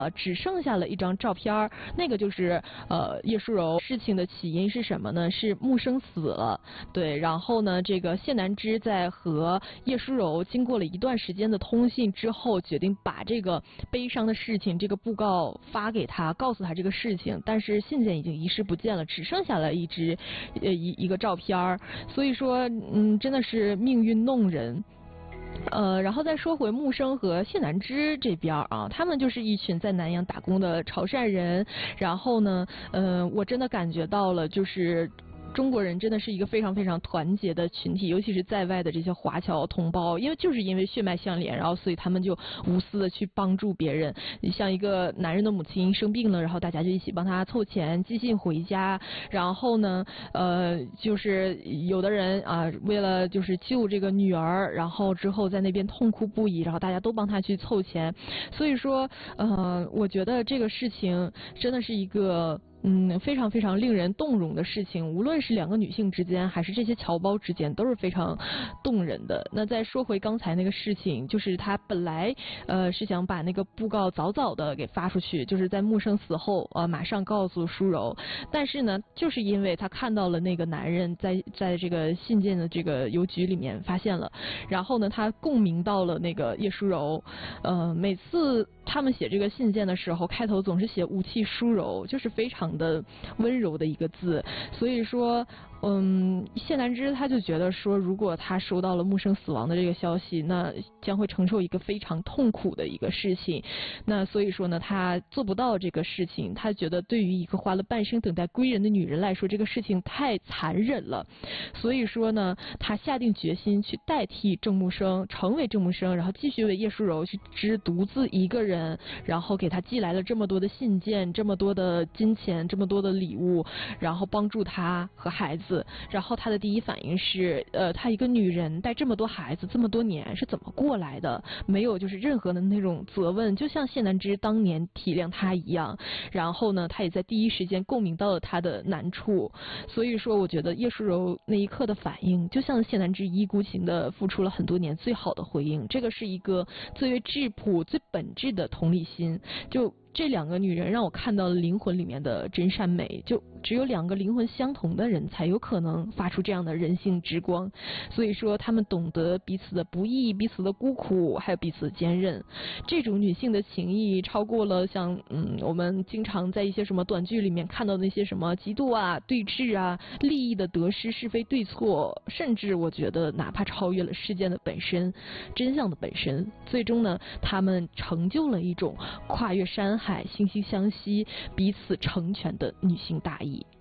只剩下了一张照片，那个就是叶舒柔。事情的起因是什么呢？是木生死了，对，然后呢，这个谢南芝在和叶舒柔经过了一段时间的通信之后，决定把这个悲伤的事情，这个布告发给他，告诉他这个事情，但是信件已经遗失不见了，只剩下了一个照片，所以说，真的是命运弄人。然后再说回木生和谢南芝这边啊，他们就是一群在南阳打工的潮汕人。然后呢，我真的感觉到了，就是中国人真的是一个非常非常团结的群体，尤其是在外的这些华侨同胞，就是因为血脉相连，然后所以他们就无私的去帮助别人。像一个男人的母亲生病了，然后大家就一起帮他凑钱寄信回家。然后呢，就是有的人啊，为了就是救这个女儿，然后之后在那边痛哭不已，然后大家都帮他去凑钱。所以说，我觉得这个事情真的是一个非常非常令人动容的事情，无论是两个女性之间，还是这些侨胞之间，都是非常动人的。那再说回刚才那个事情，就是他本来是想把那个布告早早的给发出去，就是在木生死后马上告诉舒柔，但是呢，就是因为他看到了那个男人在这个信件的这个邮局里面发现了，然后呢，他共鸣到了那个叶舒柔，每次他们写这个信件的时候，开头总是写武器舒柔，就是非常的温柔的一个字。所以说谢南芝他就觉得说，如果他收到了木生死亡的这个消息，那将会承受一个非常痛苦的一个事情。那所以说呢，他做不到这个事情，他觉得对于一个花了半生等待归人的女人来说，这个事情太残忍了。所以说呢，他下定决心去代替郑木生，成为郑木生，然后继续为叶舒柔去独自一个人，然后给他寄来了这么多的信件，这么多的金钱，这么多的礼物，然后帮助他和孩子。然后他的第一反应是，他一个女人带这么多孩子这么多年是怎么过来的？没有就是任何的那种责问，就像谢南芝当年体谅他一样。然后呢，他也在第一时间共鸣到了他的难处。所以说，我觉得叶舒柔那一刻的反应，就像谢南芝一意孤行的付出了很多年最好的回应。这个是一个最为质朴、最本质的同理心。就这两个女人让我看到了灵魂里面的真善美，就只有两个灵魂相同的人才有可能发出这样的人性之光。所以说他们懂得彼此的不易，彼此的孤苦，还有彼此的坚韧。这种女性的情谊超过了像我们经常在一些什么短剧里面看到的那些什么嫉妒啊、对峙啊、利益的得失、是非对错，甚至我觉得哪怕超越了事件的本身、真相的本身。最终呢，他们成就了一种跨越山海、惺惺相惜、彼此成全的女性大义。